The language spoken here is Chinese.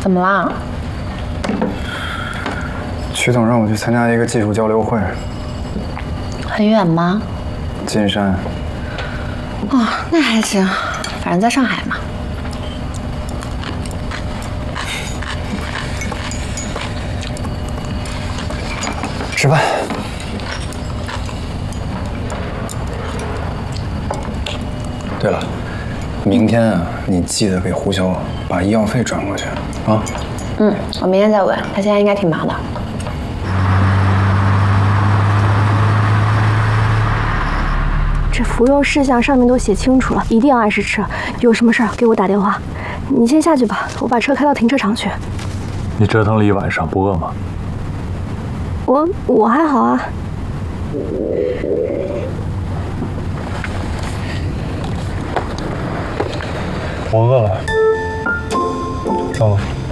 怎么啦？ 曲总让我去参加一个技术交流会。 很远吗？ 金山。 哦，那还行，反正在上海嘛。 吃饭。对了，明天啊，你记得给胡潇把医药费转过去啊。 嗯，我明天再问，他现在应该挺忙的。 这服用事项上面都写清楚了，一定要按时吃。有什么事儿给我打电话。你先下去吧，我把车开到停车场去。 你折腾了一晚上，不饿吗？ 我还好啊。 我饿了，走了。